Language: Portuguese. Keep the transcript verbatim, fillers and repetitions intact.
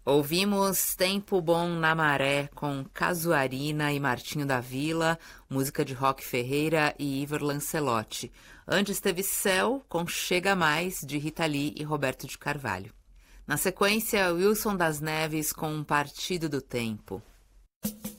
Ouvimos Tempo Bom na Maré com Casuarina e Martinho da Vila, música de Roque Ferreira e Ivor Lancelotti. Antes teve Céu com Chega Mais, de Rita Lee e Roberto de Carvalho. Na sequência, Wilson das Neves com Partido do Tempo.